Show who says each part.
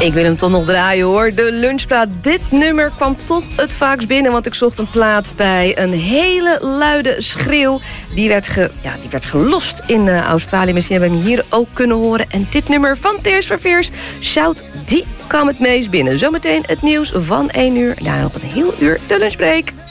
Speaker 1: Ik wil hem toch nog draaien hoor. De lunchplaat. Dit nummer kwam toch het vaakst binnen. Want ik zocht een plaat bij een hele luide schreeuw. Die werd gelost in Australië. Misschien hebben we hem hier ook kunnen horen. En dit nummer van Tears for Fears, Shout, die kwam het meest binnen. Zometeen het nieuws van 1 uur. Daarna nog een heel uur de lunchbreak.